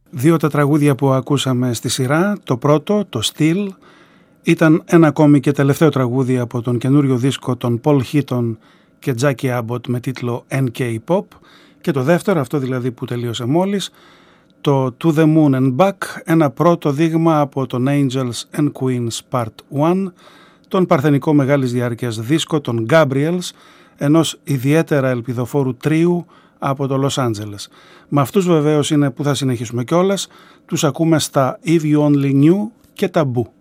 Δύο τα τραγούδια που ακούσαμε στη σειρά, το πρώτο, το Still, ήταν ένα ακόμη και τελευταίο τραγούδι από τον καινούριο δίσκο των Paul Heaton και Jackie Abbott με τίτλο NK Pop, και το δεύτερο, αυτό δηλαδή που τελείωσε μόλις, το To the Moon and Back, ένα πρώτο δείγμα από τον Angels and Queens Part 1, τον παρθενικό μεγάλης διάρκειας δίσκο των Gabriels, ενός ιδιαίτερα ελπιδοφόρου τρίου από το Los Angeles. Με αυτούς βεβαίως είναι που θα συνεχίσουμε κιόλας, τους ακούμε στα If You Only Knew και Taboo.